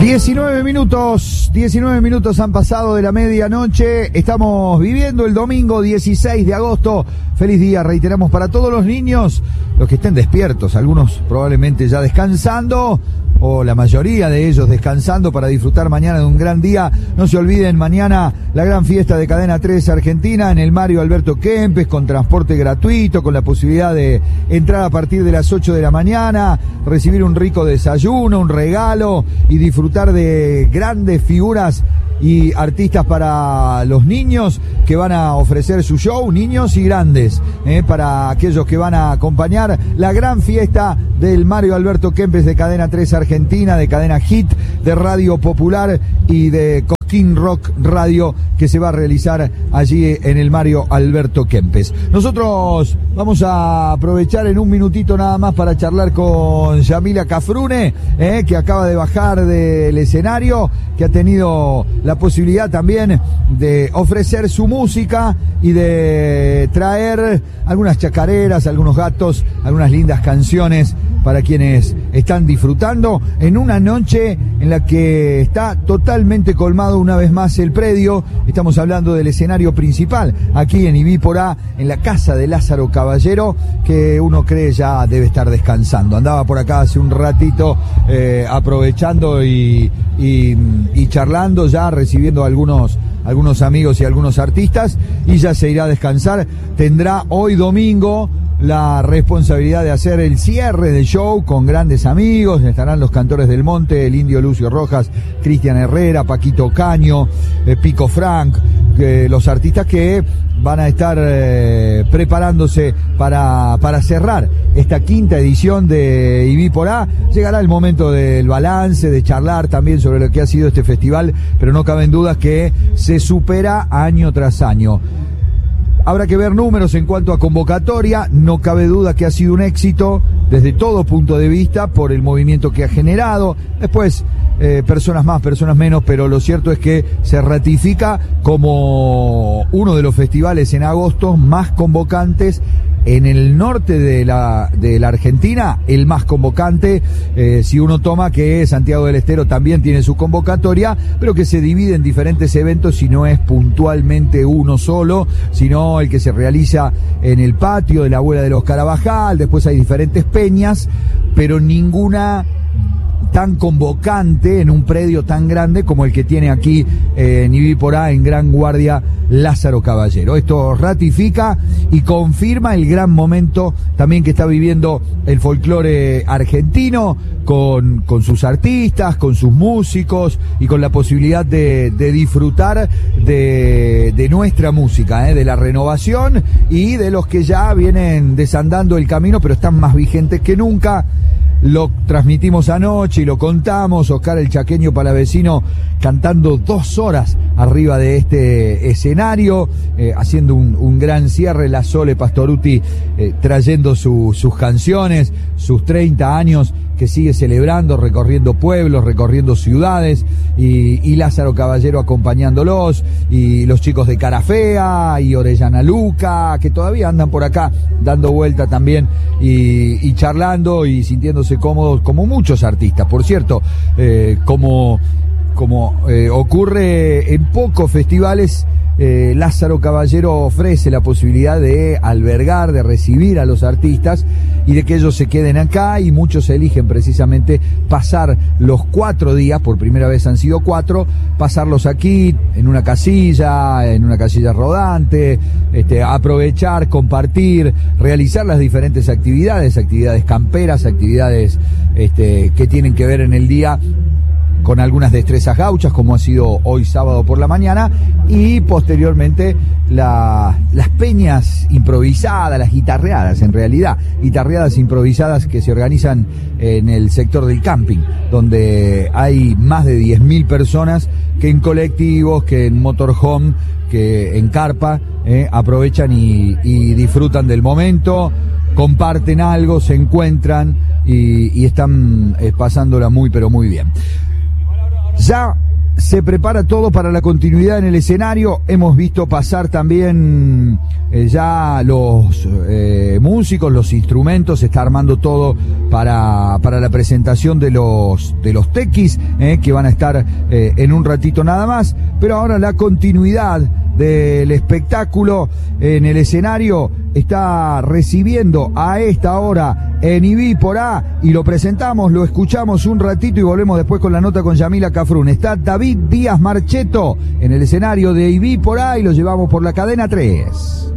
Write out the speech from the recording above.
19 minutos han pasado de la medianoche. Estamos viviendo el domingo 16 de agosto. Feliz día, reiteramos, para todos los niños, los que estén despiertos, algunos probablemente ya descansando, o la mayoría de ellos descansando para disfrutar mañana de un gran día. No se olviden, mañana la gran fiesta de Cadena 3 Argentina en el Mario Alberto Kempes, con transporte gratuito, con la posibilidad de entrar a partir de las 8 de la mañana, recibir un rico desayuno, un regalo y disfrutar de grandes figuras y artistas para los niños que van a ofrecer su show, niños y grandes, para aquellos que van a acompañar la gran fiesta del Mario Alberto Kempes de Cadena 3 Argentina, de Cadena Hit, de Radio Popular y de Cosquín Rock Radio, que se va a realizar allí en el Mario Alberto Kempes. Nosotros vamos a aprovechar en un minutito nada más para charlar con Yamila Cafrune, que acaba de bajar del escenario, que ha tenido la posibilidad también de ofrecer su música y de traer algunas chacareras, algunos gatos, algunas lindas canciones para quienes están disfrutando en una noche en la que está totalmente colmado una vez más el predio. Estamos hablando del escenario principal aquí en Ibípora, en la casa de Lázaro Caballero, que uno cree ya debe estar descansando. Andaba por acá hace un ratito aprovechando y charlando, ya recibiendo algunos amigos y algunos artistas, y ya se irá a descansar. Tendrá hoy domingo la responsabilidad de hacer el cierre del show con grandes amigos. Estarán los Cantores del Monte, el Indio Lucio Rojas, Cristian Herrera, Paquito Caño, Pico Frank, los artistas que van a estar preparándose para cerrar esta quinta edición de Ibípora. Llegará el momento del balance, de charlar también sobre lo que ha sido este festival, pero no caben dudas que se supera año tras año. Habrá que ver números en cuanto a convocatoria. No cabe duda que ha sido un éxito desde todo punto de vista por el movimiento que ha generado. Después, personas más, personas menos, pero lo cierto es que se ratifica como uno de los festivales en agosto más convocantes en el norte de la Argentina, el más convocante, si uno toma que Santiago del Estero también tiene su convocatoria, pero que se divide en diferentes eventos y no es puntualmente uno solo, sino el que se realiza en el patio de la Abuela de los Carabajal. Después hay diferentes peñas, pero ninguna tan convocante en un predio tan grande como el que tiene aquí en Ibípora, en Gran Guardia, Lázaro Caballero. Esto ratifica y confirma el gran momento también que está viviendo el folclore argentino, con sus artistas, con sus músicos y con la posibilidad de disfrutar de nuestra música, de la renovación y de los que ya vienen desandando el camino, pero están más vigentes que nunca. Lo transmitimos anoche y lo contamos, Oscar el Chaqueño Palavecino cantando 2 horas arriba de este escenario, haciendo un gran cierre, la Sole Pastoruti trayendo sus canciones, sus 30 años que sigue celebrando, recorriendo pueblos, recorriendo ciudades, y Lázaro Caballero acompañándolos, y los chicos de Carafea y Orellana Luca, que todavía andan por acá dando vuelta también y charlando y sintiéndose cómodos, como muchos artistas, por cierto, como ocurre en pocos festivales. Lázaro Caballero ofrece la posibilidad de albergar, de recibir a los artistas y de que ellos se queden acá, y muchos eligen precisamente pasar los 4 días, por primera vez han sido 4, pasarlos aquí en una casilla rodante, aprovechar, compartir, realizar las diferentes actividades camperas, actividades que tienen que ver en el día con algunas destrezas gauchas, como ha sido hoy sábado por la mañana, y posteriormente las peñas improvisadas, las guitarreadas, en realidad, guitarreadas improvisadas que se organizan en el sector del camping, donde hay más de 10.000 personas que en colectivos, que en motorhome, que en carpa, aprovechan y disfrutan del momento, comparten algo, se encuentran y están pasándola muy pero muy bien. Ya se prepara todo para la continuidad en el escenario. Hemos visto pasar también ya los músicos, los instrumentos, se está armando todo para la presentación de los tequis, que van a estar en un ratito nada más. Pero ahora la continuidad del espectáculo en el escenario está recibiendo a esta hora en IBI por A, y lo presentamos, lo escuchamos un ratito y volvemos después con la nota con Yamila Cafrún. Está David Díaz Marchetto en el escenario de IBI por A y lo llevamos por la cadena 3.